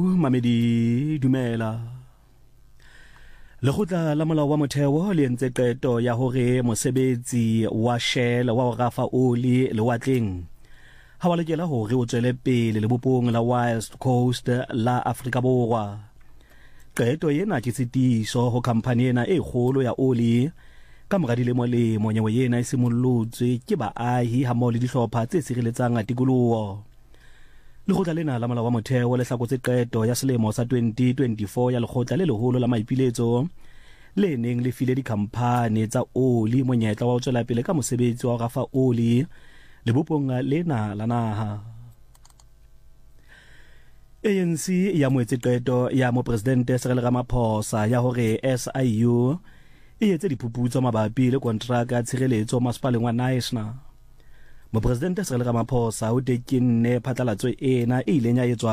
Mamedi dumela. Lekgotla la molao wa motheo le entse qeto ya hore mosebetsi wa Shell wa ho rafa oli lewatleng ha wa lokela hore o tswele pele lebopong la West Coast la Afrika Borwa. Qeto ena ke tshitiso ho khamphane ena e kgolo ya oli ka mora dilemo le monyewe ena e simollotswe ke baahi ha mmoho le dihlopha tse sireletsang tikoloho. Lekgotla lena la molao wa motheo le hlakotse qeto ya selemo sa 2024 ya lekgotla le leholo la maipiletso le neng le file dikhamphane tsa oli monyetla wa ho tswela pele ka mosebetsi wa ho rafa oli lebopong lena la naha. ANC ya moetse qeto ya mopresidente Cyril Ramaphosa ya hore SIU e etse diphuputso mabapi le kontraka ya tshireletso masepaleng wa National. Mopresidente Cyril Ramaphosa o tekenne phatlalatso ena e ileng ya etswa